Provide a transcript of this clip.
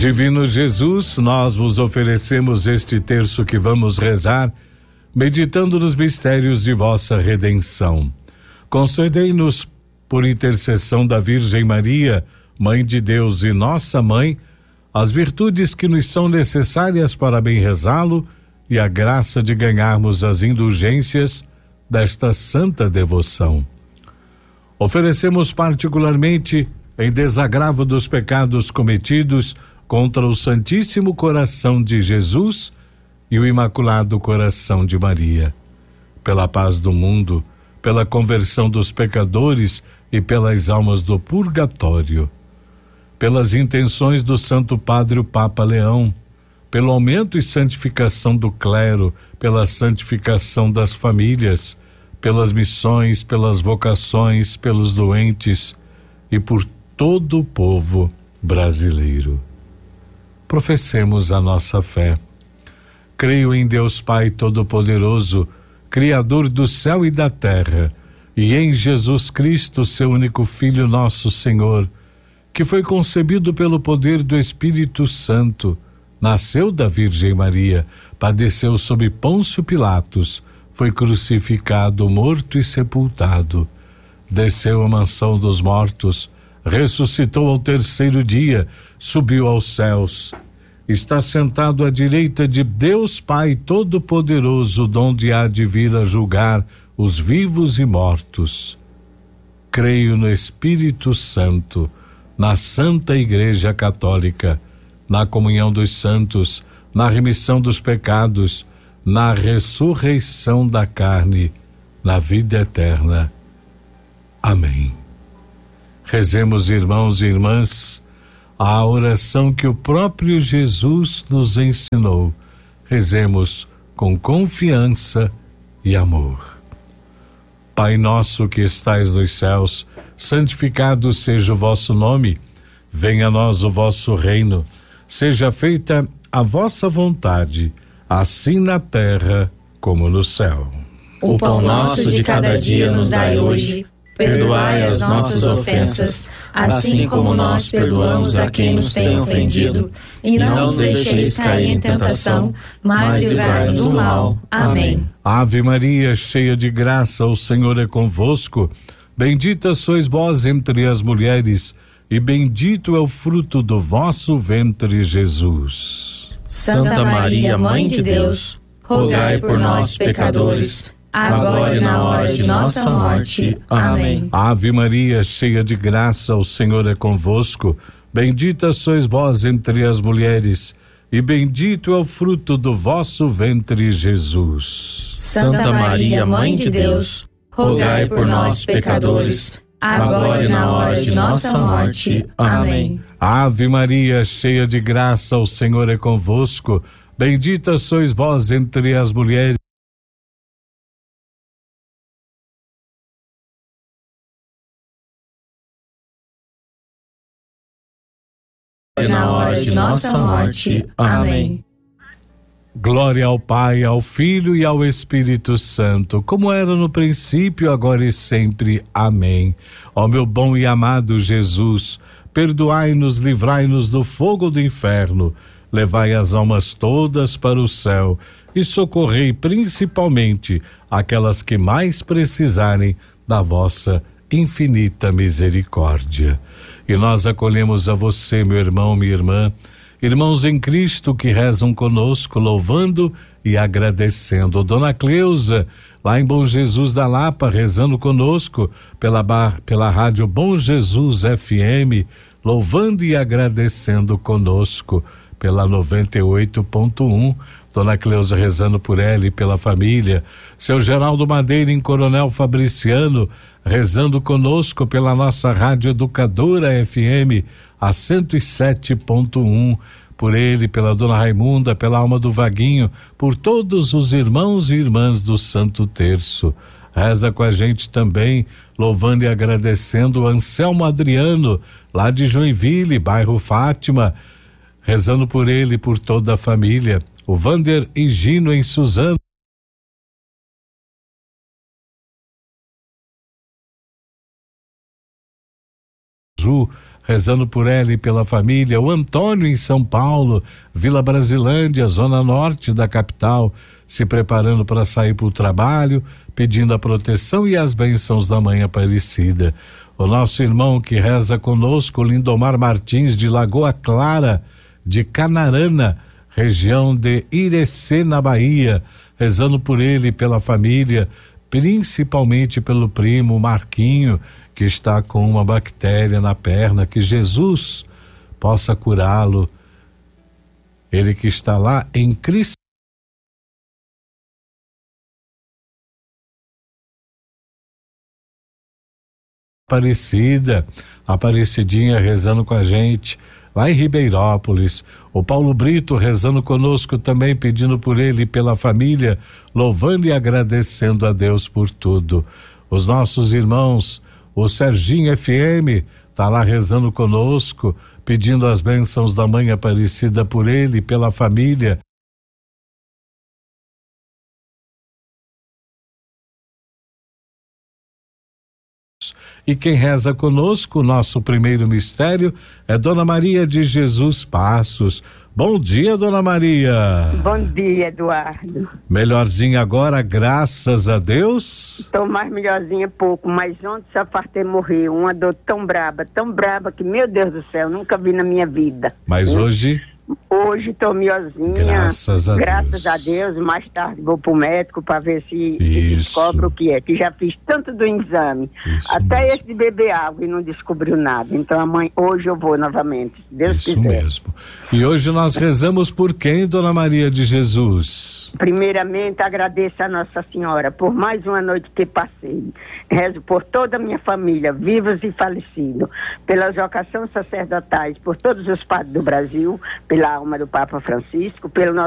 Divino Jesus, nós vos oferecemos este terço que vamos rezar, meditando nos mistérios de vossa redenção. Concedei-nos, por intercessão da Virgem Maria, Mãe de Deus e nossa Mãe, as virtudes que nos são necessárias para bem rezá-lo e a graça de ganharmos as indulgências desta santa devoção. Oferecemos particularmente, em desagravo dos pecados cometidos contra o Santíssimo Coração de Jesus e o Imaculado Coração de Maria, pela paz do mundo, pela conversão dos pecadores e pelas almas do purgatório, pelas intenções do Santo Padre o Papa Leão, pelo aumento e santificação do clero, pela santificação das famílias, pelas missões, pelas vocações, pelos doentes e por todo o povo brasileiro. Professemos a nossa fé. Creio em Deus Pai Todo-Poderoso, Criador do céu e da terra, e em Jesus Cristo, seu único Filho, nosso Senhor, que foi concebido pelo poder do Espírito Santo, nasceu da Virgem Maria, padeceu sob Pôncio Pilatos, foi crucificado, morto e sepultado, desceu à mansão dos mortos, ressuscitou ao terceiro dia, subiu aos céus, está sentado à direita de Deus Pai Todo-Poderoso, donde há de vir a julgar os vivos e mortos. Creio no Espírito Santo, na Santa Igreja Católica, na comunhão dos santos, na remissão dos pecados, na ressurreição da carne, na vida eterna. Amém. Rezemos, irmãos e irmãs, a oração que o próprio Jesus nos ensinou. Rezemos com confiança e amor. Pai nosso que estais nos céus, santificado seja o vosso nome. Venha a nós o vosso reino. Seja feita a vossa vontade, assim na terra como no céu. O pão nosso de cada dia nos dai hoje. Perdoai as nossas ofensas, assim como nós perdoamos a quem nos tem ofendido. E não nos deixeis cair em tentação, mas livrai-nos do mal. Amém. Ave Maria, cheia de graça, o Senhor é convosco. Bendita sois vós entre as mulheres, e bendito é o fruto do vosso ventre, Jesus. Santa Maria, Mãe de Deus, rogai por nós, pecadores, agora e na hora de nossa morte. Amém. Ave Maria, cheia de graça, o Senhor é convosco. Bendita sois vós entre as mulheres, e bendito é o fruto do vosso ventre, Jesus. Santa Maria, Mãe de Deus, rogai por nós, pecadores, agora e na hora de nossa morte. Amém. Ave Maria, cheia de graça, o Senhor é convosco. Bendita sois vós entre as mulheres, e na hora de nossa morte. Amém. Glória ao Pai, ao Filho e ao Espírito Santo, como era no princípio, agora e sempre. Amém. Ó meu bom e amado Jesus, perdoai-nos, livrai-nos do fogo do inferno, levai as almas todas para o céu e socorrei principalmente aquelas que mais precisarem da vossa infinita misericórdia. E nós acolhemos a você, meu irmão, minha irmã, irmãos em Cristo que rezam conosco, louvando e agradecendo. Dona Cleusa, lá em Bom Jesus da Lapa, rezando conosco pela rádio Bom Jesus FM, louvando e agradecendo conosco pela 98.1. Dona Cleusa rezando por ela e pela família. Seu Geraldo Madeira em Coronel Fabriciano, rezando conosco pela nossa Rádio Educadora FM, a 107.1, por ele, pela Dona Raimunda, pela alma do Vaguinho, por todos os irmãos e irmãs do Santo Terço. Reza com a gente também, louvando e agradecendo o Anselmo Adriano, lá de Joinville, bairro Fátima, rezando por ele e por toda a família. O Vander e Gino em Suzano, rezando por ela e pela família. O Antônio em São Paulo, Vila Brasilândia, zona norte da capital, se preparando para sair para o trabalho, pedindo a proteção e as bênçãos da Mãe Aparecida. O nosso irmão que reza conosco, Lindomar Martins, de Lagoa Clara, de Canarana, região de Irecê, na Bahia, rezando por ele e pela família, principalmente pelo primo Marquinho, que está com uma bactéria na perna, que Jesus possa curá-lo. Ele que está lá em Cristo Aparecida, Aparecidinha rezando com a gente lá em Ribeirópolis. O Paulo Brito rezando conosco também, pedindo por ele e pela família, louvando e agradecendo a Deus por tudo. Os nossos irmãos, o Serginho FM tá lá rezando conosco, pedindo as bênçãos da Mãe Aparecida por ele e pela família. E quem reza conosco, o nosso primeiro mistério, é Dona Maria de Jesus Passos. Bom dia, Dona Maria. Bom dia, Eduardo. Melhorzinha agora, graças a Deus? Estou mais melhorzinha pouco, mas ontem só fartei morrer. Uma dor tão braba que, meu Deus do céu, nunca vi na minha vida. Mas hoje estou melhorzinha. Graças a Deus. Mais tarde vou pro médico para ver se descobre o que é. Que já fiz tanto do exame. Até mesmo. Esse de beber água e não descobriu nada. Então hoje eu vou novamente. Deus quiser. Isso mesmo. E hoje nós rezamos por quem, Dona Maria de Jesus? Primeiramente agradeço a Nossa Senhora por mais uma noite que passei. Rezo por toda a minha família, vivos e falecidos, pelas vocações sacerdotais, por todos os padres do Brasil, pela alma do Papa Francisco, pelo nosso